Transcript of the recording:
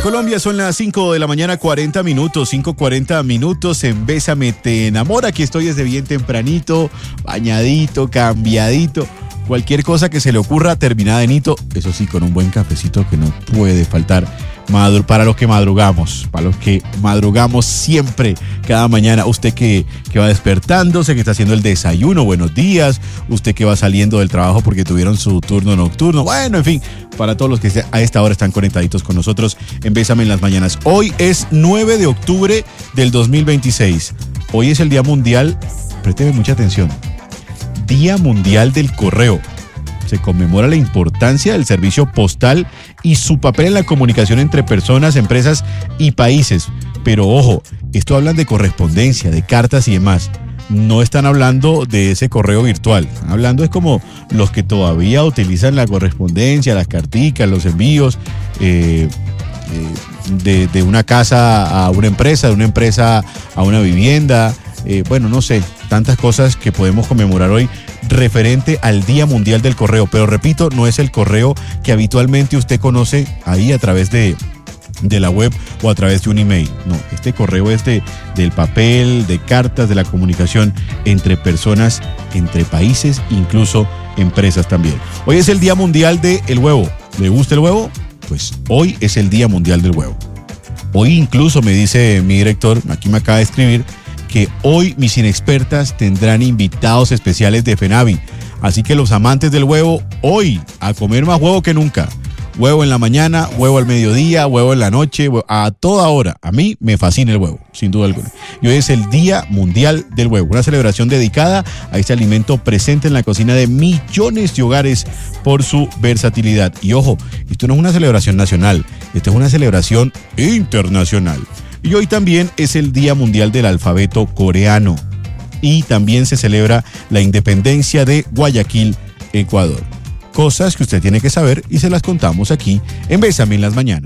Colombia son las 5 de la mañana, 40 minutos, 5:40 minutos. En Bésame te enamora. Aquí estoy desde bien tempranito, bañadito, cambiadito. Cualquier cosa que se le ocurra, terminada en hito. Eso sí, con un buen cafecito que no puede faltar para los que madrugamos siempre, cada mañana. Usted que va despertándose, que está haciendo el desayuno, buenos días. Usted que va saliendo del trabajo porque tuvieron su turno nocturno. Bueno, en fin, para todos los que a esta hora están conectaditos con nosotros en Bésame en las mañanas. Hoy es 9 de octubre del 2026. Hoy es el Día Mundial, présteme mucha atención, Día Mundial del Correo. Se conmemora la importancia del servicio postal y su papel en la comunicación entre personas, empresas y países. Pero ojo, esto hablan de correspondencia, de cartas y demás. No están hablando de ese correo virtual. Están hablando es como los que todavía utilizan la correspondencia, las carticas, los envíos de una casa a una empresa, de una empresa a una vivienda. Bueno, no sé, tantas cosas que podemos conmemorar hoy referente al Día Mundial del Correo. Pero repito, no es el correo que habitualmente usted conoce ahí a través de la web o a través de un email. No, este correo es del papel, de cartas, de la comunicación entre personas, entre países, incluso empresas también. Hoy es el Día Mundial del Huevo. ¿Le gusta el huevo? Pues hoy es el Día Mundial del Huevo. Hoy incluso me dice mi director, aquí me acaba de escribir, que hoy mis inexpertas tendrán invitados especiales de FENAVI. Así que los amantes del huevo, hoy a comer más huevo que nunca. Huevo en la mañana, huevo al mediodía, huevo en la noche, a toda hora. A mí me fascina el huevo, sin duda alguna. Y hoy es el Día Mundial del Huevo, una celebración dedicada a este alimento presente en la cocina de millones de hogares por su versatilidad. Y ojo, esto no es una celebración nacional, esto es una celebración internacional. Y hoy también es el Día Mundial del Alfabeto Coreano. Y también se celebra la independencia de Guayaquil, Ecuador. Cosas que usted tiene que saber y se las contamos aquí en Bésame en las mañanas.